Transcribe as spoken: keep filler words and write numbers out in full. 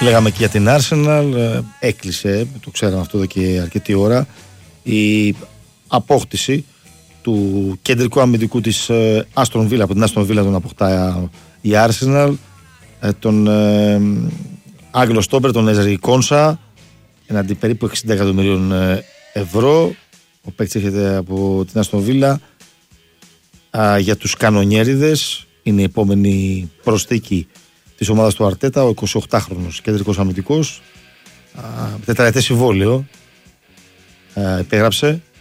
Λέγαμε και για την Arsenal, έκλεισε, το ξέραμε αυτό εδώ και αρκετή ώρα, η απόκτηση του κεντρικού αμυντικού της Aston Villa, από την Aston Villa τον αποκτά η Arsenal, τον ε, Άγγλο στόπερ, τον Εζερι Κόνσα, εναντί περίπου εξήντα εκατομμυρίων ευρώ. Ο παίκτης έρχεται από την Aston Villa. Α, για τους κανονιέριδες είναι η επόμενη προσθήκη της ομάδας του Αρτέτα, ο εικοσιοκτάχρονος κεντρικός αμυντικός, τετραετές συμβόλαιο υπέγραψε